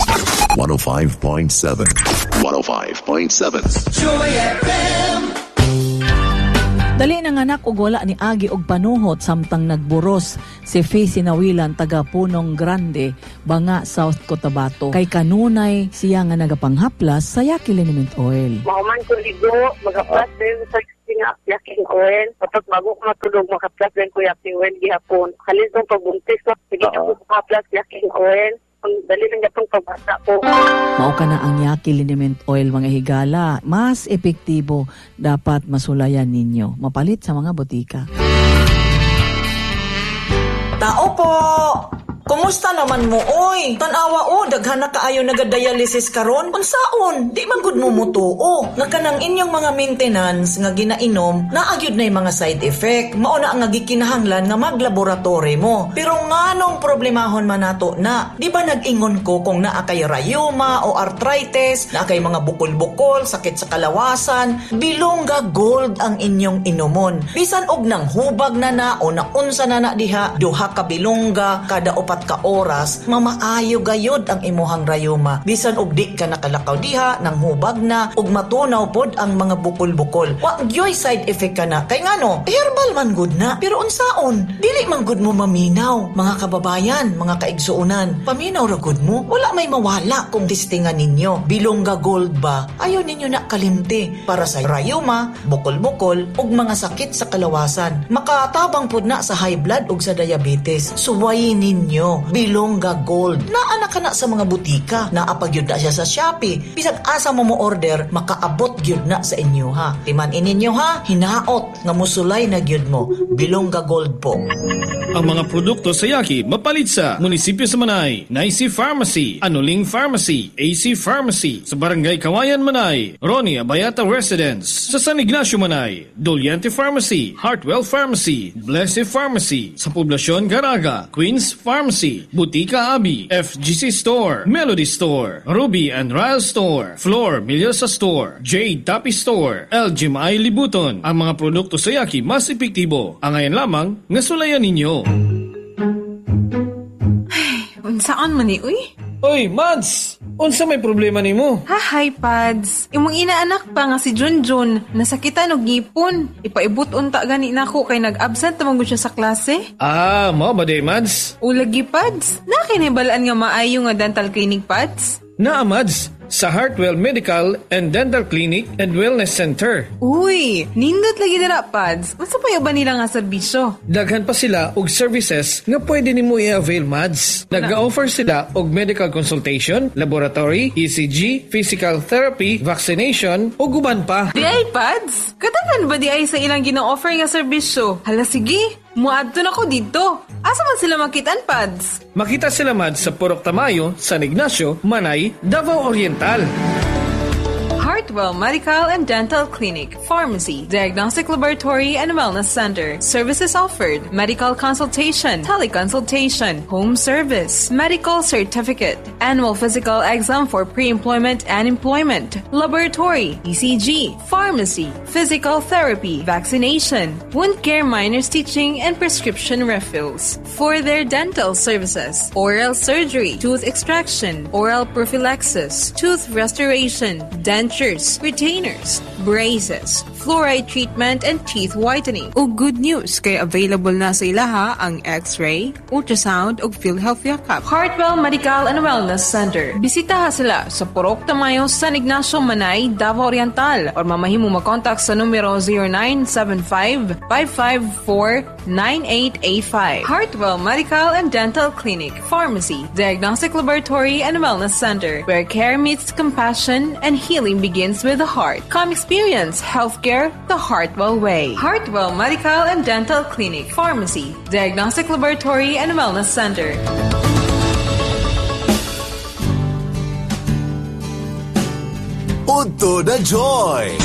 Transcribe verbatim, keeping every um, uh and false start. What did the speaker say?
one oh five point seven. one oh five point seven. Joy F M. Dali ng anak ug wala ni agi og panuhot samtang nagburos si Faye Sinawilan taga Punong Grande, Banga, South Cotabato. Kay kanunay siya nga nagapanghaplas sa Yaki Liniment Oil. Mahuman ko ligo, magaplas din sa nga yaking oil. Tapos bago ko matulog, makaplas din ko yaking oil gihapon. Halis nung pagbuntis ko, sige ako makaplas yaking oil. Ang dali ng gatong pagbasa ko. Mao ka na ang Yaki Liniment Oil, mga higala. Mas epektibo dapat masulayan ninyo. Mapalit sa mga botika. Tao po! Kumusta naman mo, oy? Tanawa o, daghan na kaayo nagadialysis karon. Unsaon? Di man gud mo mutuo. Nga kanang inyong mga maintenance nga ginainom, naagyud na yung mga side effect. Mao na ang gikinahanglan nga maglaboratory mo. Pero nganong problemahon man nato na? Di ba nag-ingon ko kung naa kay rheuma o arthritis, naa kay mga bukol-bukol, sakit sa kalawasan, Bilongga Gold ang inyong inomon. Bisan og nang hubag na na o naunsa na na diha, duha ka bilongga kada upat ka oras, mamaayo gayod ang imuhang rayuma. Bisan og di ka nakalakaw diha, nang hubag na, ug matunaw pod ang mga bukol-bukol. Wa gyoy side effect ka na. Kay ngano, herbal man gud na. Pero unsaon, dili man gud mo maminaw. Mga kababayan, mga kaigsuunan, paminaw ra gud mo. Wala may mawala kung testingan ninyo. Bilongga Gold ba? Ayaw ninyo na kalimti para sa rayuma, bukol-bukol, ug mga sakit sa kalawasan. Makatabang pod na sa high blood ug sa diabetes. Suwayin ninyo Bilongga Gold. Naa na ka na sa mga butika. Naapag yun na siya sa Shopee. Bisag asa mo mo order, makaabot yun na sa inyo ha. Timan ininyo ha, hinaot nga musulay na yun mo. Bilongga Gold po. Ang mga produkto sa Yaki mapalit sa Munisipyo sa Manay, Naisi Pharmacy, Anuling Pharmacy, A C Pharmacy, sa Barangay Kawayan Manay, Ronnie Abayata Residence, sa San Ignacio Manay, Doliente Pharmacy, Heartwell Pharmacy, Blessed Pharmacy, sa Poblasyon Garaga, Queens Pharmacy, Butika Abi, F G C Store, Melody Store, Ruby and Ryle Store, Floor Milyosa Store, Jade Tapi Store, L G M I Libuton. Ang mga produkto sa Yaki mas epektibo. Ang ayan lamang nga sulayan ninyo. Ay, unsaan man ni, uy? Oy, Mads! Unsa may problema nimo? Ha, hi, Pads. Imong inaanak pa nga si Junjun, nasakitan og ngipon. Ipaibot unta gani nako kay nag-absent tamang siya sa klase. Ah, mo ba day, Mads? Ulagi, Pads. Nakinibalaan nga maayo nga dental clinic, Pads? Naa, Mads. Sa Heartwell Medical and Dental Clinic and Wellness Center. Uy, nindot lagi dira, Pads. Unsa pa ba nila nga serbisyo? Daghan pa sila og services nga pwede nimo i-avail, Mads. Nag-offer sila og medical consultation, laboratory, E C G, physical therapy, vaccination, ug uban pa. Di ay, Pads? Katagan ba di ay sa ilang gina-offer nga serbisyo? Hala, sige. Muadto na ko dito. Asa man sila makitaan, Pads? Makita sila, Mads, sa Purok Tamayo, San Ignacio, Manay, Davao Oriental. Heartwell Medical and Dental Clinic, Pharmacy, Diagnostic Laboratory and Wellness Center. Services offered: medical consultation, teleconsultation, home service, medical certificate, annual physical exam for pre-employment and employment, laboratory, E C G, pharmacy, physical therapy, vaccination, wound care, minor stitching, and prescription refills. For their dental services: oral surgery, tooth extraction, oral prophylaxis, tooth restoration, dentures, retainers, braces, fluoride treatment, and teeth whitening. O good news, kay available na sa ilaha ang X-ray, ultrasound, ug PhilHealth Yakap. Heartwell Medical and Wellness Center. Bisitaha sila sa Purok Tamayo, San Ignacio, Manay, Davao Oriental, or mamahimo mag-contact sa numero zero nine seven five, five five four, nine eight eight five. Heartwell Medical and Dental Clinic, Pharmacy, Diagnostic Laboratory and Wellness Center, where care meets compassion and healing begins with the heart. Come experience healthcare the Heartwell way. Heartwell Medical and Dental Clinic, Pharmacy, Diagnostic Laboratory and Wellness Center. Unto the Joy!